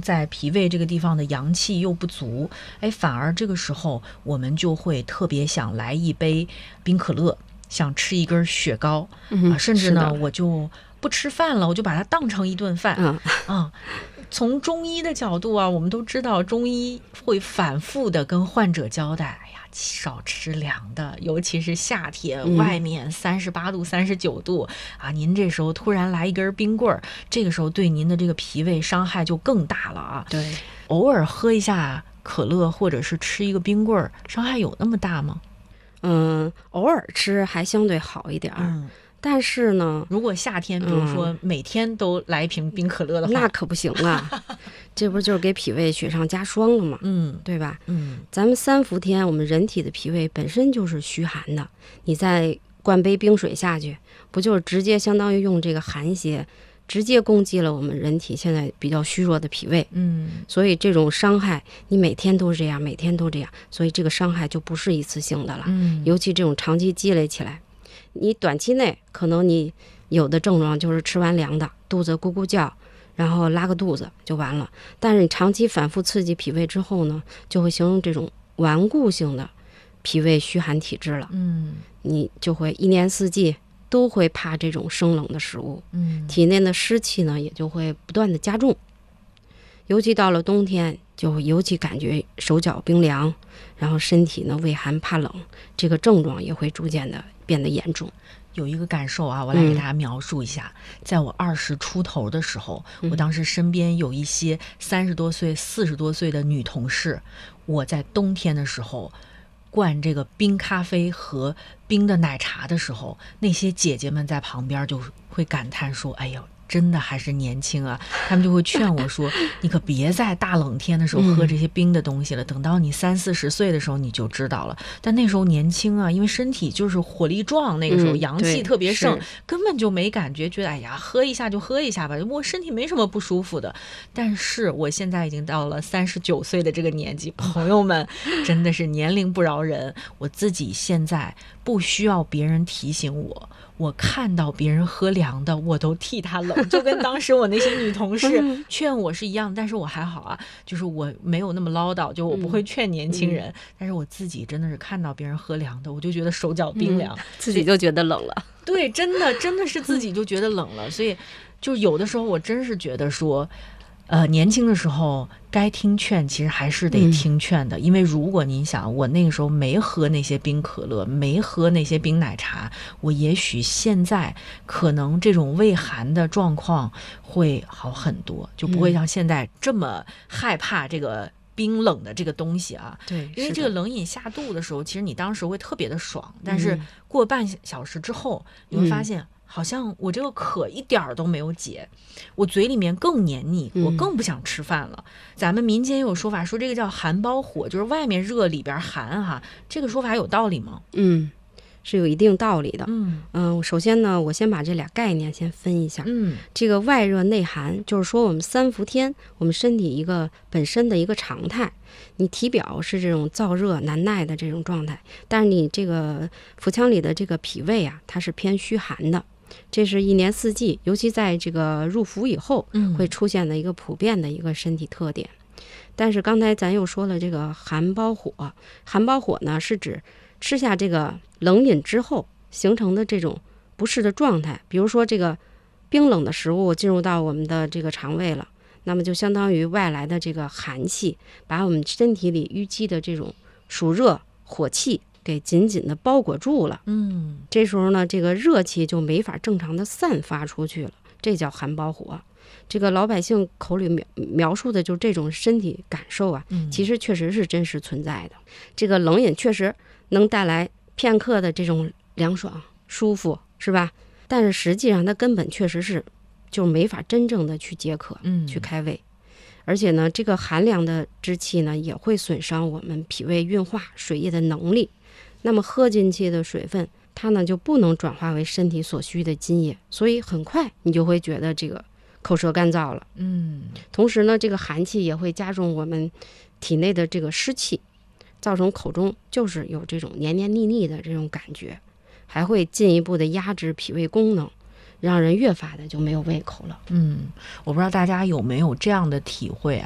在脾胃这个地方的阳气又不足，反而这个时候我们就会特别想来一杯冰可乐，想吃一根雪糕，甚至呢我就不吃饭了，我就把它当成一顿饭。从中医的角度啊，我们都知道中医会反复的跟患者交代，少吃凉的，尤其是夏天，外面38度、39度啊，您这时候突然来一根冰棍儿，这个时候对您的这个脾胃伤害就更大了啊。 对， 偶尔喝一下可乐或者是吃一个冰棍儿，伤害有那么大吗？ 偶尔吃还相对好一点但是呢， 如果夏天比如说每天都来一瓶冰可乐的话， 那可不行啊这不就是给脾胃雪上加霜了吗？对吧？咱们3伏天我们人体的脾胃本身就是虚寒的，你再灌杯冰水下去，不就是直接相当于用这个寒邪直接攻击了我们人体现在比较虚弱的脾胃。所以这种伤害你每天都这样，每天都这样，所以这个伤害就不是一次性的了。尤其这种长期积累起来，你短期内可能你有的症状就是吃完凉的肚子咕咕叫，然后拉个肚子就完了，但是你长期反复刺激脾胃之后呢，就会形成这种顽固性的脾胃虚寒体质了。你就会一年四季都会怕这种生冷的食物，体内的湿气呢也就会不断的加重，尤其到了冬天就尤其感觉手脚冰凉，然后身体呢畏寒怕冷，这个症状也会逐渐的变得严重。 有一个感受啊，我来给大家描述一下。在我20出头的时候，我当时身边有一些30多岁、40多岁的女同事，我在冬天的时候灌这个冰咖啡和冰的奶茶的时候，那些姐姐们在旁边就会感叹说：“哎呦，真的还是年轻啊！”他们就会劝我说：“你可别在大冷天的时候喝这些冰的东西了，等到你30、40岁的时候你就知道了。”但那时候年轻啊，因为身体就是火力壮，那个时候阳气特别盛，根本就没感觉，觉得哎呀，喝一下就喝一下吧，我身体没什么不舒服的。但是我现在已经到了39岁的这个年纪，朋友们，真的是年龄不饶人。我自己现在不需要别人提醒我，我看到别人喝凉的我都替他冷，就跟当时我那些女同事劝我是一样。但是我还好啊，就是我没有那么唠叨，就我不会劝年轻人，但是我自己真的是看到别人喝凉的我就觉得手脚冰凉， 自己就觉得冷了。 对，真的是自己就觉得冷了。所以就有的时候我真是觉得说年轻的时候该听劝其实还是得听劝的，因为如果您想我那个时候没喝那些冰可乐，没喝那些冰奶茶，我也许现在可能这种胃寒的状况会好很多，就不会像现在这么害怕这个冰冷的这个东西啊。 对， 因为这个冷饮下肚的时候，其实你当时会特别的爽，但是过半小时之后你会发现好像我这个渴一点儿都没有解，我嘴里面更黏腻，我更不想吃饭了。咱们民间有说法说这个叫寒包火，就是外面热里边寒哈，这个说法有道理吗？ 是有一定道理的。首先呢，我先把这俩概念先分一下。这个外热内寒，就是说我们3伏天，我们身体一个本身的一个常态。你体表是这种燥热难耐的这种状态，但是你这个腹腔里的这个脾胃啊，它是偏虚寒的。这是一年四季，尤其在这个入伏以后会出现的一个普遍的一个身体特点。但是刚才咱又说了这个寒包火，寒包火呢是指吃下这个冷饮之后形成的这种不适的状态。比如说这个冰冷的食物进入到我们的这个肠胃了，那么就相当于外来的这个寒气把我们身体里淤积的这种暑热火气给紧紧的包裹住了。这时候呢，这个热气就没法正常的散发出去了，这叫寒包火。这个老百姓口里描述的就这种身体感受啊，其实确实是真实存在的。这个冷饮确实能带来片刻的这种凉爽舒服，是吧？但是实际上它根本确实是就没法真正的去解渴，去开胃。而且呢，这个寒凉的之气呢，也会损伤我们脾胃运化水液的能力。那么喝进去的水分，它呢就不能转化为身体所需的津液，所以很快你就会觉得这个口舌干燥了。同时呢，这个寒气也会加重我们体内的这个湿气，造成口中就是有这种黏黏腻腻的这种感觉，还会进一步的压制脾胃功能，让人越发的就没有胃口了。 我不知道大家有没有这样的体会啊。